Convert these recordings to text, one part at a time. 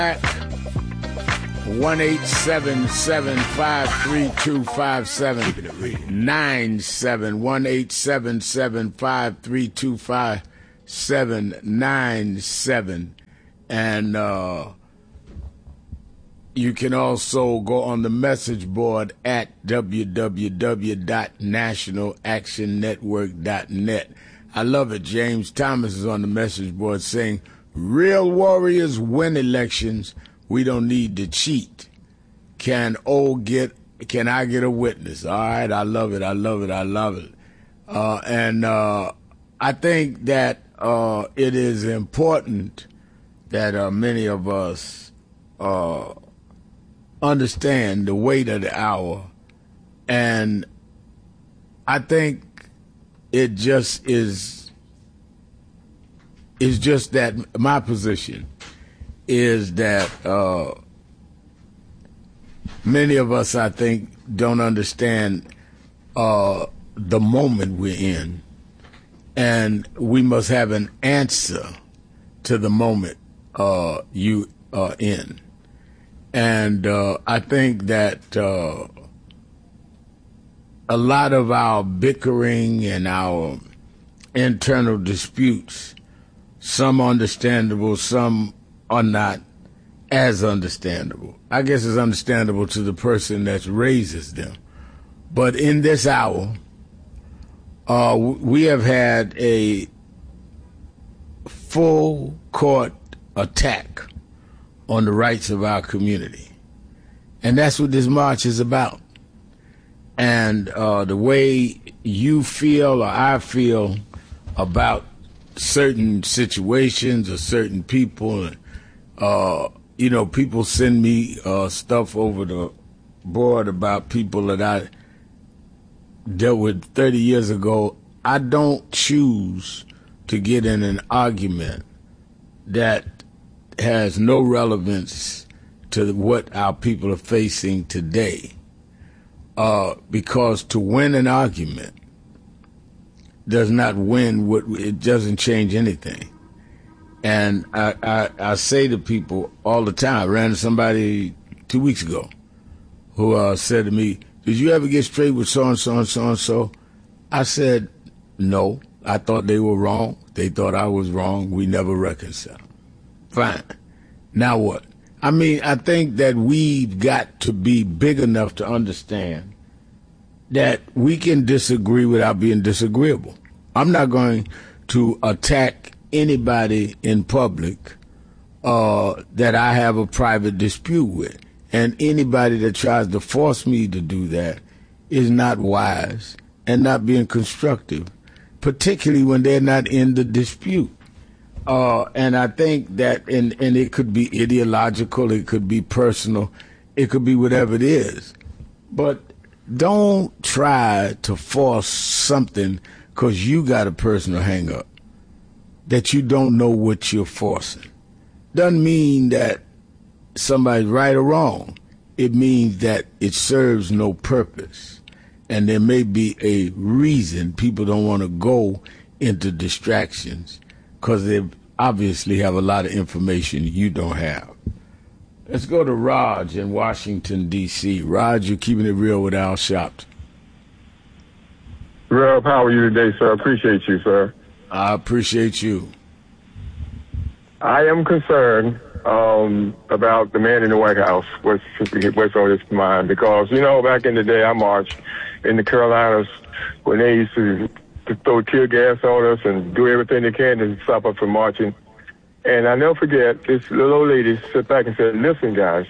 1-877-532-5797. 1-877-532-5797. And you can also go on the message board at www.nationalactionnetwork.net. I love it. James Thomas is on the message board saying, real warriors win elections. We don't need to cheat. Can I get a witness? All right, I love it. And I think that it is important that many of us understand the weight of the hour. And I think it just is just that my position is that many of us, I think, don't understand the moment we're in, and we must have an answer to the moment you are in. And I think that a lot of our bickering and our internal disputes, some understandable, some are not as understandable. I guess it's understandable to the person that raises them. But in this hour, we have had a full court attack on the rights of our community. And that's what this march is about. And the way you feel or I feel about certain situations or certain people, people send me stuff over the board about people that I dealt with 30 years ago. I don't choose to get in an argument that has no relevance to what our people are facing today. Because to win an argument does not it doesn't change anything. And I say to people all the time, I ran into somebody 2 weeks ago who said to me, did you ever get straight with so-and-so and so-and-so? I said, no. I thought they were wrong. They thought I was wrong. We never reconciled. Fine. Now what? I mean, I think that we've got to be big enough to understand that we can disagree without being disagreeable. I'm not going to attack anybody in public that I have a private dispute with. And anybody that tries to force me to do that is not wise and not being constructive, particularly when they're not in the dispute. And I think that, and it could be ideological, it could be personal, it could be whatever it is. But don't try to force something because you got a personal hang-up that you don't know what you're forcing. Doesn't mean that somebody's right or wrong. It means that it serves no purpose. And there may be a reason people don't want to go into distractions because they obviously have a lot of information you don't have. Let's go to Raj in Washington, D.C. Raj, you're keeping it real with Al Sharpton. Rob, how are you today, sir? I appreciate you, sir. I appreciate you. I am concerned about the man in the White House, what's on his mind, because, back in the day, I marched in the Carolinas when they used to throw tear gas on us and do everything they can to stop us from marching. And I never forget, this little old lady sat back and said, listen, guys,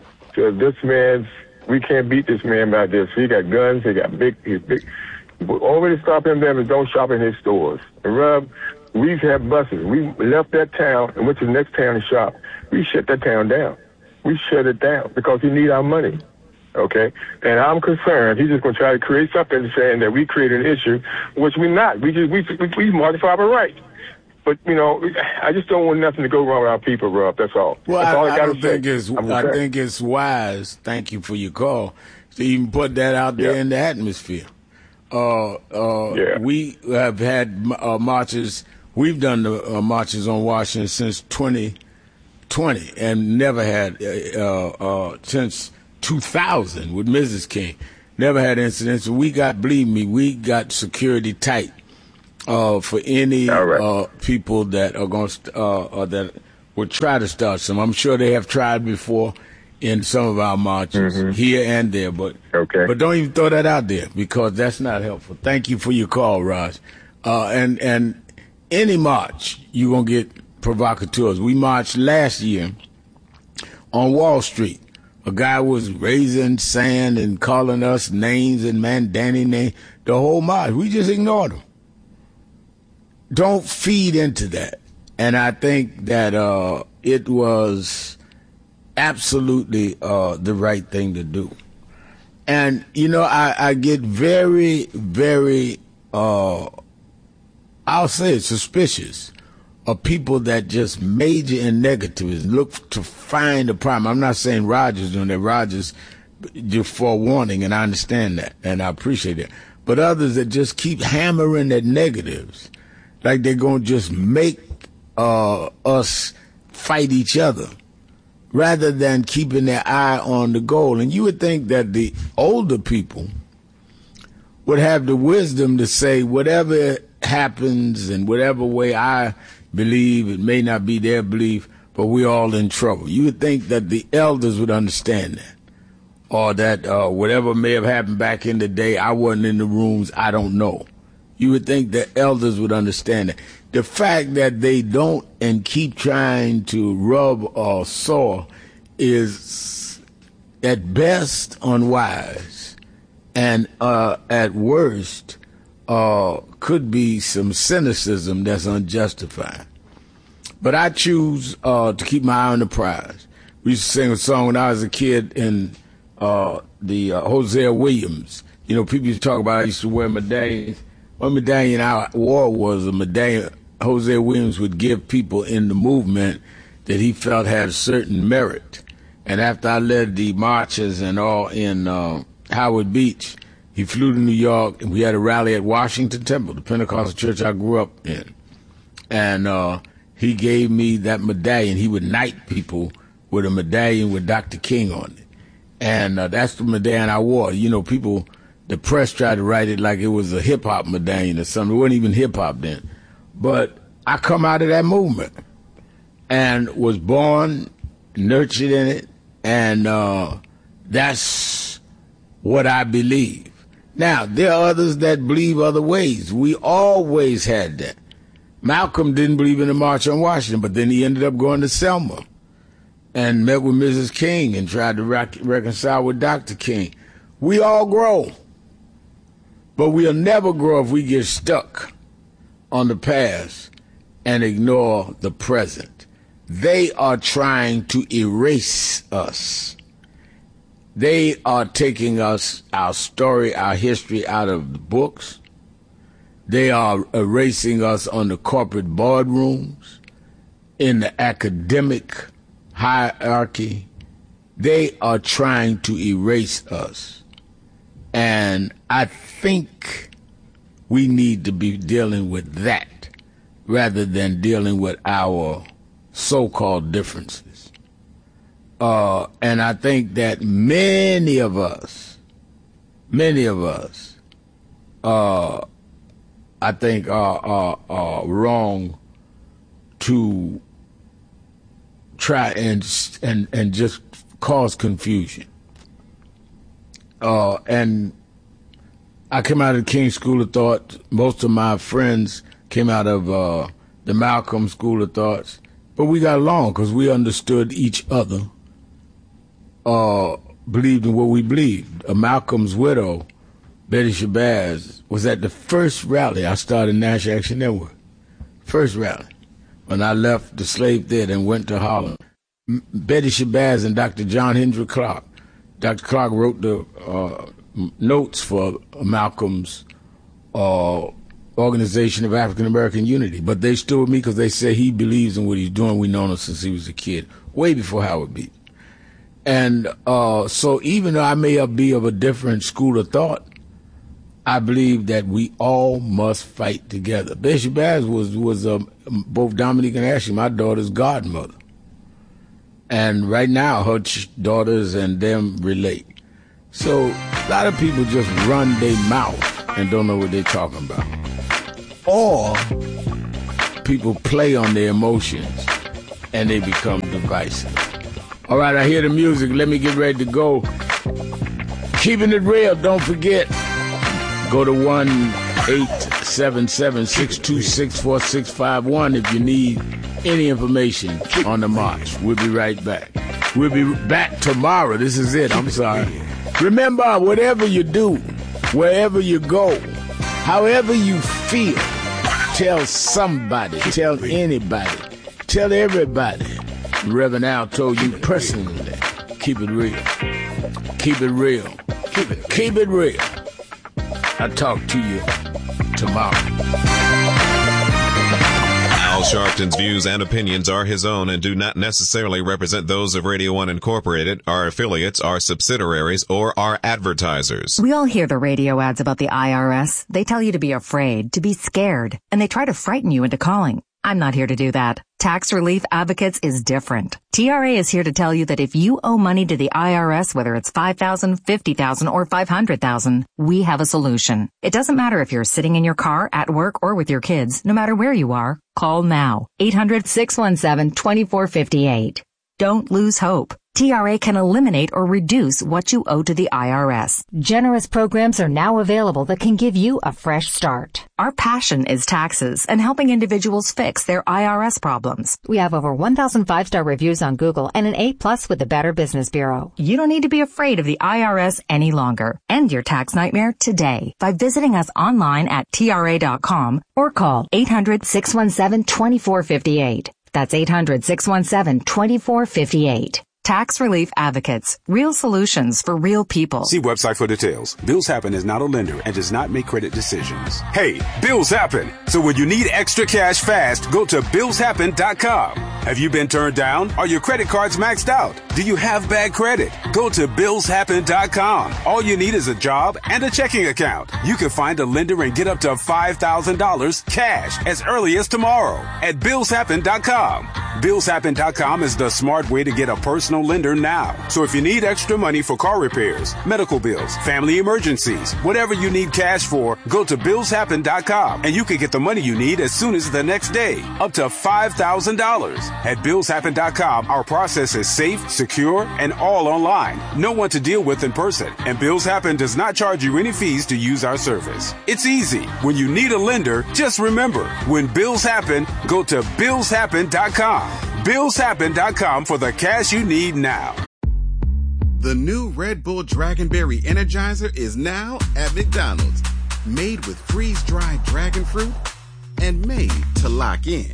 we can't beat this man by this. He got guns, he's big. Only to stop him there is don't shop in his stores. And Rob, we've had buses. We left that town and went to the next town to shop. We shut that town down. We shut it down because he need our money. Okay? And I'm concerned he's just going to try to create something saying that we created an issue, which we're not. We march for our rights. But, I just don't want nothing to go wrong with our people, Rob. That's all. Well, that's all I think it's wise, thank you for your call, to even put that out there in the atmosphere. We have had marches. We've done the marches on Washington since 20 and never had, since 2000 with Mrs. King, never had incidents. We got, believe me, we got security tight for any people that are going to, that would try to start some. I'm sure they have tried before in some of our marches, here and there, but don't even throw that out there because that's not helpful. Thank you for your call, Raj. And any march, you're going to get provocateurs. We marched last year on Wall Street. A guy was raising sand and calling us names and Mandani names. The whole march, we just ignored him. Don't feed into that. And I think that it was absolutely the right thing to do. And, you know, I get very, very, I'll say it, suspicious of people that just major in negativism, look to find a problem. I'm not saying Rogers doing that. Rogers, just forewarning, and I understand that, and I appreciate it. But others that just keep hammering at negatives, like they're going to just make us fight each other, rather than keeping their eye on the goal. And you would think that the older people would have the wisdom to say, whatever happens and whatever way I believe, it may not be their belief, but we're all in trouble. You would think that the elders would understand that, or that whatever may have happened back in the day, I wasn't in the rooms, I don't know. You would think the elders would understand that. The fact that they don't and keep trying to rub or saw is at best unwise, and at worst could be some cynicism that's unjustified. But I choose to keep my eye on the prize. We used to sing a song when I was a kid in the Hosea Williams. You know, people used to talk about I used to wear medallions. One medallion I wore was a medallion Hosea Williams would give people in the movement that he felt had a certain merit. And after I led the marches and all in Howard Beach, he flew to New York, and we had a rally at Washington Temple, the Pentecostal church I grew up in. And he gave me that medallion. He would knight people with a medallion with Dr. King on it. And that's the medallion I wore. You know, people, the press tried to write it like it was a hip-hop medallion or something. It wasn't even hip-hop then. But I come out of that movement and was born, nurtured in it, and that's what I believe. Now, there are others that believe other ways. We always had that. Malcolm didn't believe in the March on Washington, but then he ended up going to Selma and met with Mrs. King and tried to reconcile with Dr. King. We all grow, but we'll never grow if we get stuck on the past and ignore the present. They are trying to erase us. They are taking us, our story, our history out of the books. They are erasing us on the corporate boardrooms, in the academic hierarchy. They are trying to erase us. And I think we need to be dealing with that rather than dealing with our so-called differences. And I think that many of us, I think are wrong to try and just cause confusion. And I came out of the King School of Thought. Most of my friends came out of the Malcolm School of Thoughts. But we got along because we understood each other, believed in what we believed. Malcolm's widow, Betty Shabazz, was at the first rally I started National Action Network. First rally. When I left the slave theater and went to Harlem. Betty Shabazz and Dr. John Hendrick Clark. Dr. Clark wrote the notes for Malcolm's Organization of African American Unity. But they stood with me because they said he believes in what he's doing. We've known him since he was a kid, way before Howard Beach. And so even though I may be of a different school of thought, I believe that we all must fight together. Betty Shabazz was both Dominique and Ashley, my daughter's godmother. And right now, her daughters and them relate. So a lot of people just run their mouth and don't know what they're talking about. Or people play on their emotions and they become divisive. All right, I hear the music. Let me get ready to go. Keeping it real, don't forget. Go to 1-877-626-4651 if you need any information on the march. We'll be right back. We'll be back tomorrow. This is it. I'm sorry. Remember, whatever you do, wherever you go, however you feel, tell somebody, tell anybody, tell everybody. Reverend Al told you personally, keep it real. Keep it real. Keep it real. I'll talk to you tomorrow. Al Sharpton's views and opinions are his own and do not necessarily represent those of Radio 1 Incorporated, our affiliates, our subsidiaries, or our advertisers. We all hear the radio ads about the IRS. They tell you to be afraid, to be scared, and they try to frighten you into calling. I'm not here to do that. Tax Relief Advocates is different. TRA is here to tell you that if you owe money to the IRS, whether it's $5,000, $50,000, or $500,000, we have a solution. It doesn't matter if you're sitting in your car, at work, or with your kids. No matter where you are, call now. 800-617-2458. Don't lose hope. TRA can eliminate or reduce what you owe to the IRS. Generous programs are now available that can give you a fresh start. Our passion is taxes and helping individuals fix their IRS problems. We have over 1,000 5-star reviews on Google and an A+ with the Better Business Bureau. You don't need to be afraid of the IRS any longer. End your tax nightmare today by visiting us online at TRA.com or call 800-617-2458. That's 800-617-2458. Tax Relief Advocates. Real solutions for real people. See website for details. Bills Happen is not a lender and does not make credit decisions. Hey, bills happen. So when you need extra cash fast, go to BillsHappen.com. Have you been turned down? Are your credit cards maxed out? Do you have bad credit? Go to BillsHappen.com. All you need is a job and a checking account. You can find a lender and get up to $5,000 cash as early as tomorrow at BillsHappen.com. BillsHappen.com is the smart way to get a personal lender now. So if you need extra money for car repairs, medical bills, family emergencies, whatever you need cash for, go to BillsHappen.com and you can get the money you need as soon as the next day, up to $5,000. At BillsHappen.com, our process is safe, secure, and all online. No one to deal with in person. And Bills Happen does not charge you any fees to use our service. It's easy. When you need a lender, just remember, when bills happen, go to BillsHappen.com. BillsHappen.com for the cash you need now. The new Red Bull Dragonberry Energizer is now at McDonald's. Made with freeze-dried dragon fruit and made to lock in.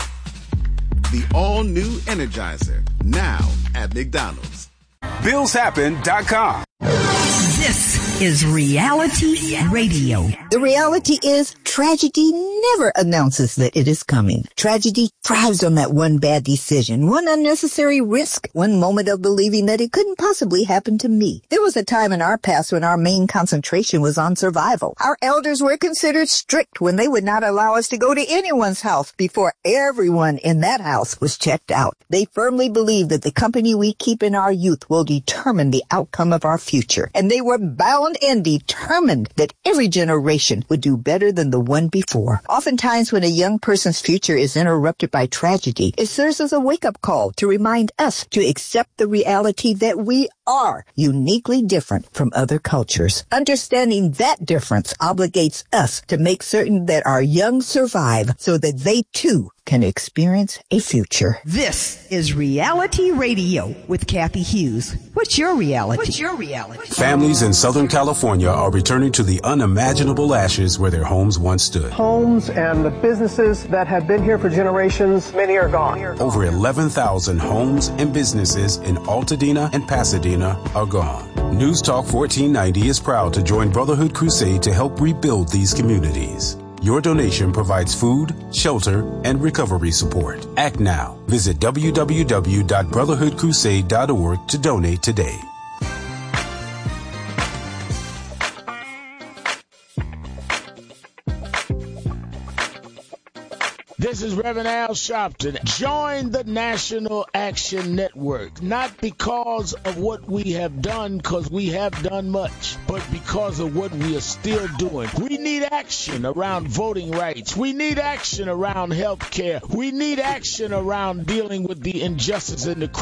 The all-new Energizer, now at McDonald's. BillsHappen.com. This is Reality Radio. The reality is tragedy never announces that it is coming. Tragedy thrives on that one bad decision, one unnecessary risk, one moment of believing that it couldn't possibly happen to me. There was a time in our past when our main concentration was on survival. Our elders were considered strict when they would not allow us to go to anyone's house before everyone in that house was checked out. They firmly believed that the company we keep in our youth will determine the outcome of our future, and they were bound and determined that every generation would do better than the one before. Oftentimes when a young person's future is interrupted by tragedy, it serves as a wake-up call to remind us to accept the reality that we are uniquely different from other cultures. Understanding that difference obligates us to make certain that our young survive so that they too can experience a future. This is Reality Radio with Kathy Hughes. What's your reality? Families in Southern California are returning to the unimaginable ashes where their homes once stood. Homes and the businesses that have been here for generations, many are gone. Over 11,000 homes and businesses in Altadena and Pasadena are gone. News Talk 1490 is proud to join Brotherhood Crusade to help rebuild these communities. Your donation provides food, shelter, and recovery support. Act now. Visit www.brotherhoodcrusade.org to donate today. This is Reverend Al Sharpton. Join the National Action Network, not because of what we have done, because we have done much, but because of what we are still doing. We need action around voting rights. We need action around health care. We need action around dealing with the injustice and the